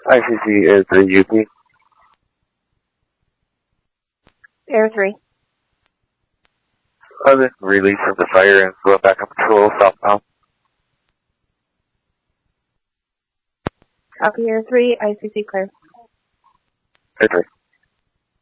ICC is the UP. Air 3. Other release from the fire and go back up patrol southbound. Copy Air 3, ICC clear. Air 3.